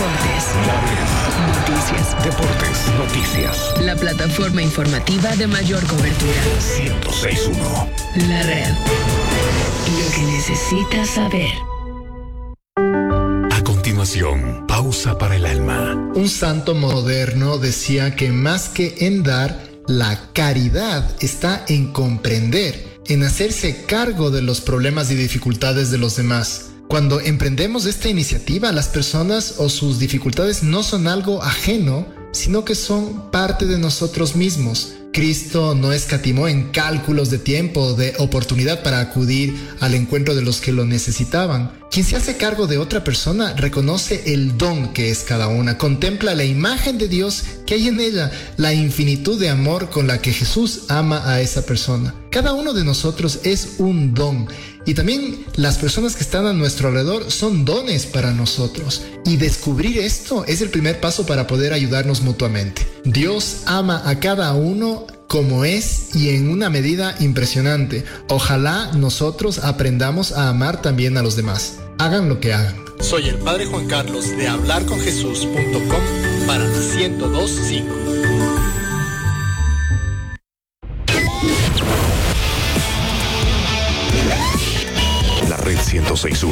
Deportes. Noticias. Deportes, noticias. La plataforma informativa de mayor cobertura. 106.1. La red. Lo que necesitas saber. A continuación, pausa para el alma. Un santo moderno decía que más que en dar, la caridad está en comprender, en hacerse cargo de los problemas y dificultades de los demás. Cuando emprendemos esta iniciativa, las personas o sus dificultades no son algo ajeno, sino que son parte de nosotros mismos. Cristo no escatimó en cálculos de tiempo o de oportunidad para acudir al encuentro de los que lo necesitaban. Quien se hace cargo de otra persona reconoce el don que es cada una, contempla la imagen de Dios que hay en ella, la infinitud de amor con la que Jesús ama a esa persona. Cada uno de nosotros es un don y también las personas que están a nuestro alrededor son dones para nosotros. Y descubrir esto es el primer paso para poder ayudarnos mutuamente. Dios ama a cada uno como es y en una medida impresionante. Ojalá nosotros aprendamos a amar también a los demás. Hagan lo que hagan. Soy el Padre Juan Carlos de hablarconjesus.com para la 102.5. La red 106.1.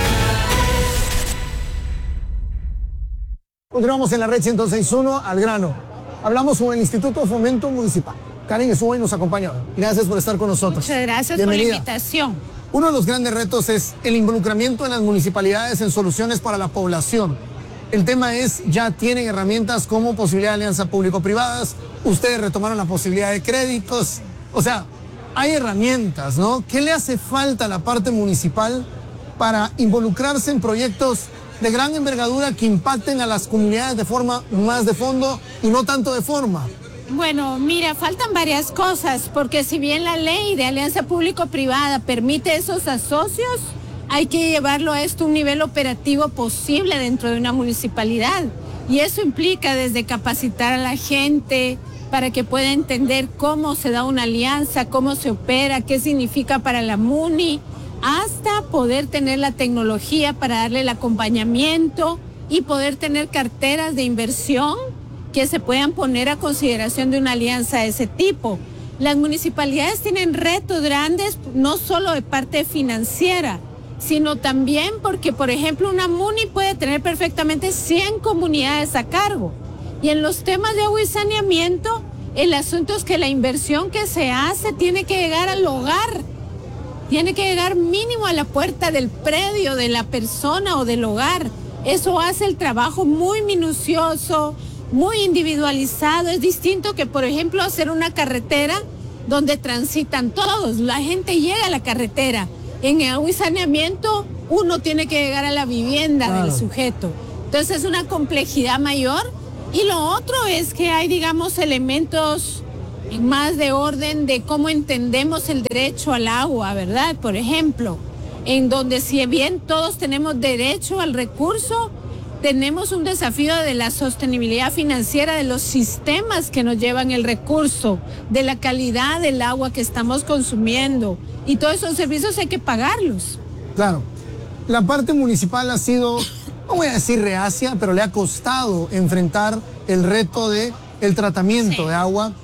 Continuamos en la red 106.1 al grano. Hablamos con el Instituto de Fomento Municipal. Karen Esuay nos acompaña. Gracias por estar con nosotros. Muchas gracias. Bienvenida. Por la invitación. Uno de los grandes retos es el involucramiento en las municipalidades en soluciones para la población. El tema es, ya tienen herramientas como posibilidad de alianza público-privadas, ustedes retomaron la posibilidad de créditos, o sea, hay herramientas, ¿no? ¿Qué le hace falta a la parte municipal para involucrarse en proyectos de gran envergadura que impacten a las comunidades de forma más de fondo y no tanto de forma? Bueno, mira, faltan varias cosas, porque si bien la ley de alianza público-privada permite esos asocios, hay que llevarlo a esto a un nivel operativo posible dentro de una municipalidad. Y eso implica desde capacitar a la gente para que pueda entender cómo se da una alianza, cómo se opera, qué significa para la MUNI, hasta poder tener la tecnología para darle el acompañamiento y poder tener carteras de inversión que se puedan poner a consideración de una alianza de ese tipo. Las municipalidades tienen retos grandes, no solo de parte financiera, sino también porque, por ejemplo, una MUNI puede tener perfectamente 100 comunidades a cargo. Y en los temas de agua y saneamiento, el asunto es que la inversión que se hace tiene que llegar al hogar, tiene que llegar mínimo a la puerta del predio de la persona o del hogar. Eso hace el trabajo muy minucioso, muy individualizado. Es distinto que, por ejemplo, hacer una carretera donde transitan todos. La gente llega a la carretera. En agua y saneamiento, uno tiene que llegar a la vivienda del sujeto. Entonces es una complejidad mayor. Y lo otro es que hay, digamos, elementos más de orden de cómo entendemos el derecho al agua, ¿verdad? Por ejemplo, en donde si bien todos tenemos derecho al recurso, tenemos un desafío de la sostenibilidad financiera de los sistemas que nos llevan el recurso, de la calidad del agua que estamos consumiendo. Y todos esos servicios hay que pagarlos. Claro. La parte municipal ha sido, no voy a decir reacia, pero le ha costado enfrentar el reto del tratamiento de agua.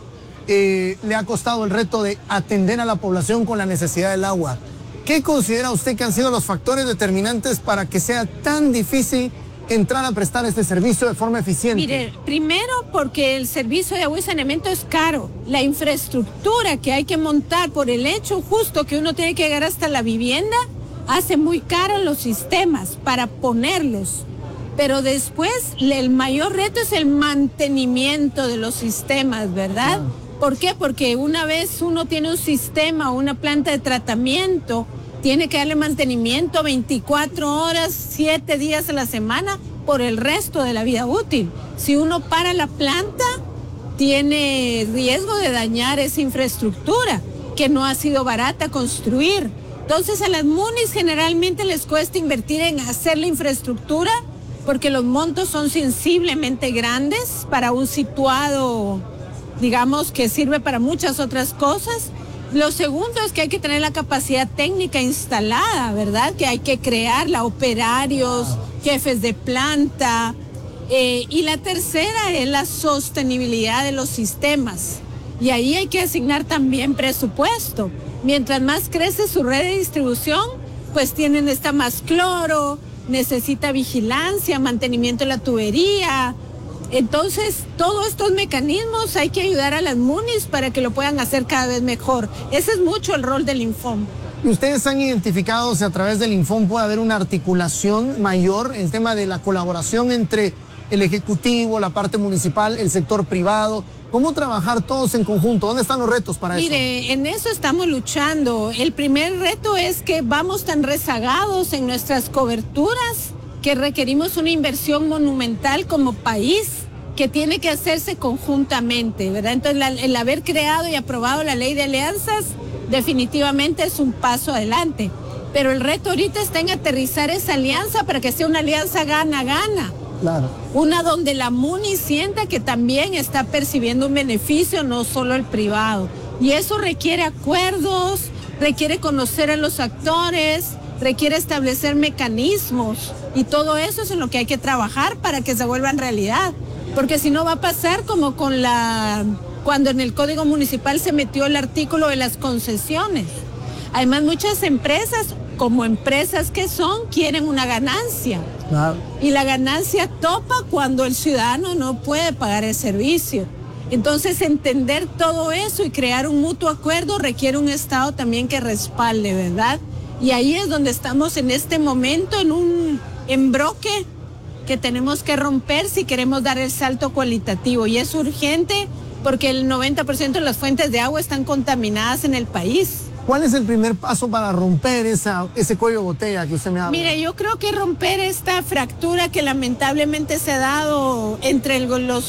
Le ha costado el reto de atender a la población con la necesidad del agua. ¿Qué considera usted que han sido los factores determinantes para que sea tan difícil entrar a prestar este servicio de forma eficiente? Mire, primero porque el servicio de agua y saneamiento es caro. La infraestructura que hay que montar por el hecho justo que uno tiene que llegar hasta la vivienda hace muy caro los sistemas para ponerlos. Pero después el mayor reto es el mantenimiento de los sistemas, ¿verdad? ¿Por qué? Porque una vez uno tiene un sistema o una planta de tratamiento, tiene que darle mantenimiento 24 horas, 7 días a la semana por el resto de la vida útil. Si uno para la planta, tiene riesgo de dañar esa infraestructura que no ha sido barata construir. Entonces a las MUNIs generalmente les cuesta invertir en hacer la infraestructura porque los montos son sensiblemente grandes para un situado, digamos, que sirve para muchas otras cosas. Lo segundo es que hay que tener la capacidad técnica instalada, ¿verdad? Que hay que crearla, operarios, jefes de planta, Y la tercera es la sostenibilidad de los sistemas. Y ahí hay que asignar también presupuesto. Mientras más crece su red de distribución, pues necesita más cloro, necesita vigilancia, mantenimiento de la tubería. Entonces, todos estos mecanismos hay que ayudar a las MUNIs para que lo puedan hacer cada vez mejor. Ese es mucho el rol del Infom. ¿Y ustedes han identificado si a través del Infom puede haber una articulación mayor en el tema de la colaboración entre el Ejecutivo, la parte municipal, el sector privado? ¿Cómo trabajar todos en conjunto? ¿Dónde están los retos para eso? Mire, en eso estamos luchando. El primer reto es que vamos tan rezagados en nuestras coberturas que requerimos una inversión monumental como país que tiene que hacerse conjuntamente, ¿verdad? Entonces, el haber creado y aprobado la ley de alianzas definitivamente es un paso adelante. Pero el reto ahorita está en aterrizar esa alianza para que sea una alianza gana-gana. Claro. Una donde la MUNI sienta que también está percibiendo un beneficio, no solo el privado. Y eso requiere acuerdos, requiere conocer a los actores, requiere establecer mecanismos. Y todo eso es en lo que hay que trabajar para que se vuelvan realidad. Porque si no va a pasar como cuando en el Código Municipal se metió el artículo de las concesiones. Además, muchas empresas, como empresas que son, quieren una ganancia. Claro. Y la ganancia topa cuando el ciudadano no puede pagar el servicio. Entonces, entender todo eso y crear un mutuo acuerdo requiere un Estado también que respalde, ¿verdad? Y ahí es donde estamos en este momento, en un embroque que tenemos que romper si queremos dar el salto cualitativo. Y es urgente porque el 90% de las fuentes de agua están contaminadas en el país. ¿Cuál es el primer paso para romper ese cuello de botella que usted me habla? Mire, yo creo que romper esta fractura que lamentablemente se ha dado entre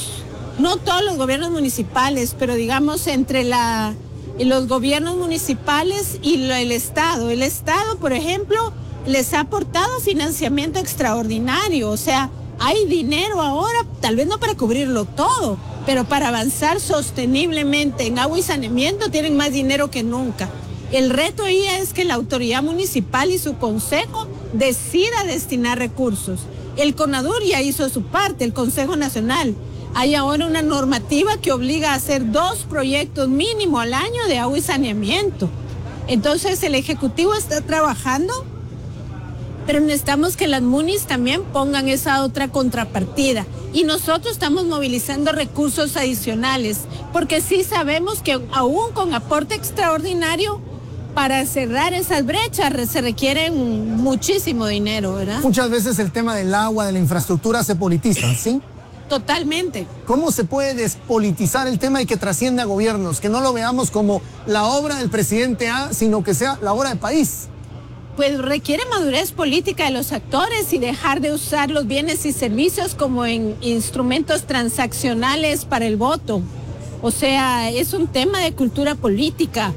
no todos los gobiernos municipales, pero digamos entre los gobiernos municipales y el Estado. El Estado, por ejemplo, les ha aportado financiamiento extraordinario, o sea, hay dinero ahora, tal vez no para cubrirlo todo, pero para avanzar sosteniblemente en agua y saneamiento tienen más dinero que nunca. El reto ahí es que la autoridad municipal y su consejo decida destinar recursos. El CONADUR ya hizo su parte, el Consejo Nacional. Hay ahora una normativa que obliga a hacer 2 proyectos mínimo al año de agua y saneamiento. Entonces el Ejecutivo está trabajando, pero necesitamos que las MUNIs también pongan esa otra contrapartida. Y nosotros estamos movilizando recursos adicionales, porque sí sabemos que aún con aporte extraordinario, para cerrar esas brechas se requiere muchísimo dinero, ¿verdad? Muchas veces el tema del agua, de la infraestructura se politiza, ¿sí? Totalmente. ¿Cómo se puede despolitizar el tema y que trascienda a gobiernos? Que no lo veamos como la obra del presidente A, sino que sea la obra del país. Pues requiere madurez política de los actores y dejar de usar los bienes y servicios como en instrumentos transaccionales para el voto. O sea, es un tema de cultura política.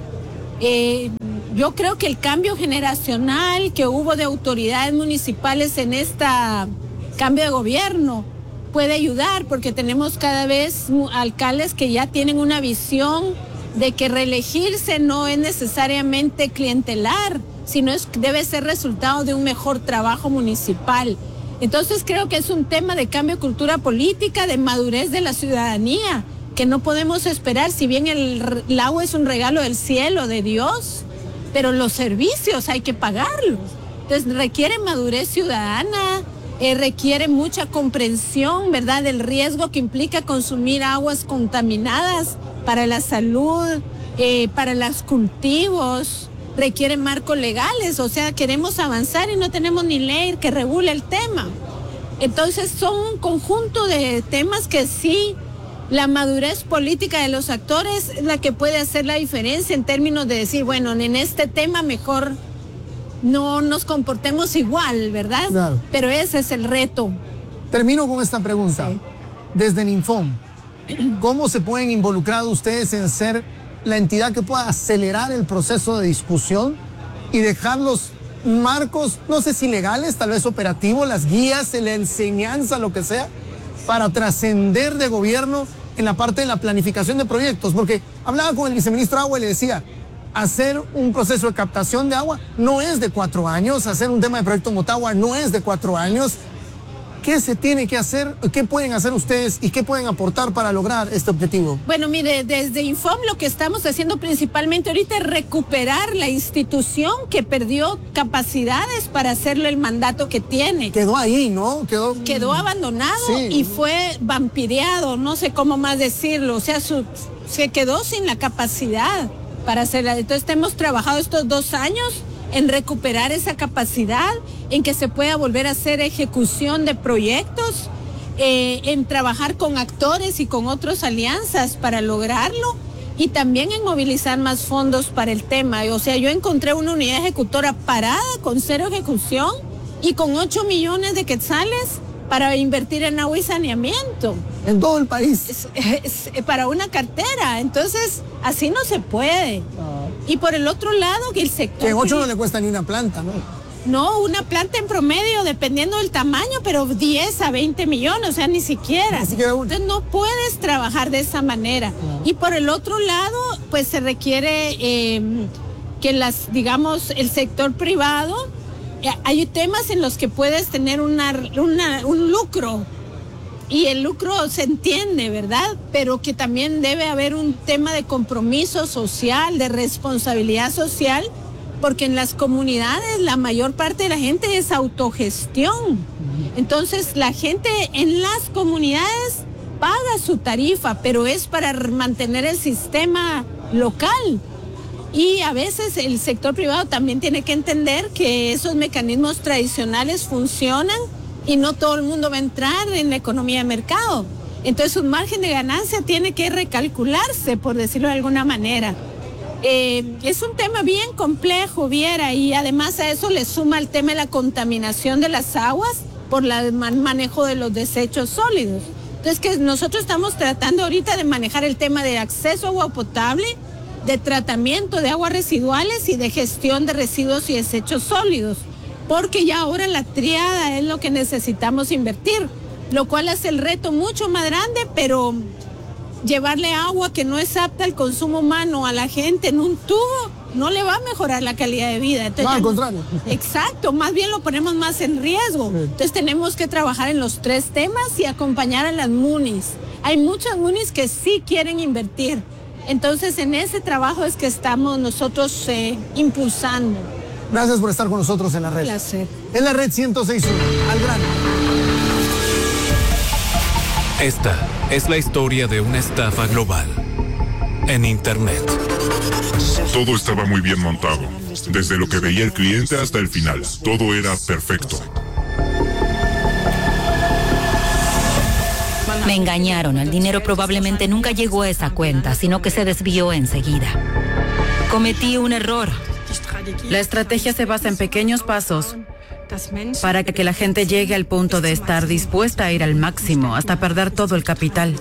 Yo creo que el cambio generacional que hubo de autoridades municipales en este cambio de gobierno puede ayudar, porque tenemos cada vez alcaldes que ya tienen una visión de que reelegirse no es necesariamente clientelar, sino debe ser resultado de un mejor trabajo municipal. Entonces creo que es un tema de cambio de cultura política, de madurez de la ciudadanía, que no podemos esperar, si bien el agua es un regalo del cielo, de Dios, pero los servicios hay que pagarlos. Entonces requiere madurez ciudadana, requiere mucha comprensión, ¿verdad?, del riesgo que implica consumir aguas contaminadas para la salud, para los cultivos. Requiere marcos legales, o sea, queremos avanzar y no tenemos ni ley que regule el tema. Entonces son un conjunto de temas que sí, la madurez política de los actores es la que puede hacer la diferencia en términos de decir, bueno, en este tema mejor no nos comportemos igual, ¿verdad? Claro. Pero ese es el reto. Termino con esta pregunta. Sí. Desde el Infom, ¿cómo se pueden involucrar ustedes en ser la entidad que pueda acelerar el proceso de discusión y dejar los marcos, no sé si legales, tal vez operativos, las guías, la enseñanza, lo que sea, para trascender de gobierno en la parte de la planificación de proyectos? Porque hablaba con el viceministro de Agua y le decía, hacer un proceso de captación de agua no es de 4 años, hacer un tema de proyecto Motagua no es de 4 años. ¿Qué se tiene que hacer? ¿Qué pueden hacer ustedes y qué pueden aportar para lograr este objetivo? Bueno, mire, desde Infom lo que estamos haciendo principalmente ahorita es recuperar la institución que perdió capacidades para hacerle el mandato que tiene. Quedó ahí, ¿no? Quedó abandonado, sí, y fue vampireado, no sé cómo más decirlo, o sea, se quedó sin la capacidad para hacerla. Entonces hemos trabajado estos 2 años en recuperar esa capacidad, en que se pueda volver a hacer ejecución de proyectos, en trabajar con actores y con otras alianzas para lograrlo, y también en movilizar más fondos para el tema. O sea, yo encontré una unidad ejecutora parada con 0 ejecución y con 8 millones de quetzales para invertir en agua y saneamiento. En todo el país. Es para una cartera. Entonces, así no se puede. Y por el otro lado, que el sector... Que 8 no le cuesta ni una planta, ¿no? No, una planta en promedio, dependiendo del tamaño, pero 10 a 20 millones, o sea, ni siquiera. Entonces no puedes trabajar de esa manera. Y por el otro lado, pues se requiere que el sector privado, hay temas en los que puedes tener un lucro. Y el lucro se entiende, ¿verdad? Pero que también debe haber un tema de compromiso social, de responsabilidad social, porque en las comunidades la mayor parte de la gente es autogestión. Entonces la gente en las comunidades paga su tarifa, pero es para mantener el sistema local. Y a veces el sector privado también tiene que entender que esos mecanismos tradicionales funcionan y no todo el mundo va a entrar en la economía de mercado. Entonces un margen de ganancia tiene que recalcularse, por decirlo de alguna manera. Es un tema bien complejo, Viera, y además a eso le suma el tema de la contaminación de las aguas por el manejo de los desechos sólidos. Entonces que nosotros estamos tratando ahorita de manejar el tema de acceso a agua potable, de tratamiento de aguas residuales y de gestión de residuos y desechos sólidos, porque ya ahora la triada es lo que necesitamos invertir, lo cual hace el reto mucho más grande, pero llevarle agua que no es apta al consumo humano a la gente en un tubo no le va a mejorar la calidad de vida. Entonces, no, al contrario. Exacto, más bien lo ponemos más en riesgo. Entonces tenemos que trabajar en los 3 temas y acompañar a las MUNIs. Hay muchas MUNIs que sí quieren invertir. Entonces en ese trabajo es que estamos nosotros impulsando. Gracias por estar con nosotros en la red. Un placer. En la red 106.1, al grano. Esta es la historia de una estafa global en Internet. Todo estaba muy bien montado, desde lo que veía el cliente hasta el final. Todo era perfecto. Me engañaron, el dinero probablemente nunca llegó a esa cuenta, sino que se desvió enseguida. Cometí un error. La estrategia se basa en pequeños pasos para que la gente llegue al punto de estar dispuesta a ir al máximo hasta perder todo el capital.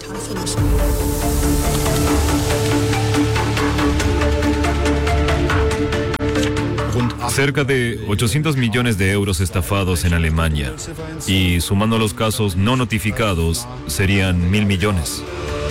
Cerca de 800 millones de euros estafados en Alemania y sumando los casos no notificados serían 1.000 millones.